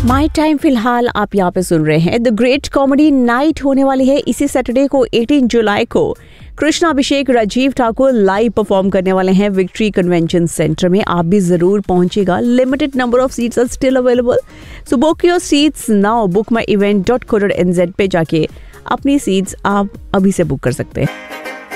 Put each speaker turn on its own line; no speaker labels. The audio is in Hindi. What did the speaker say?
माई टाइम फिलहाल आप यहाँ पे सुन रहे हैं। द ग्रेट कॉमेडी नाइट होने वाली है इसी सैटरडे को 18 जुलाई को। कृष्णा अभिषेक, राजीव ठाकुर लाइव परफॉर्म करने वाले हैं विक्ट्री कन्वेंशन सेंटर में। आप भी जरूर पहुंचेगा। Limited number of seats are still available, so book your seats now. bookmyevent.co.nz पे जाके अपनी सीट्स आप अभी से बुक कर सकते हैं।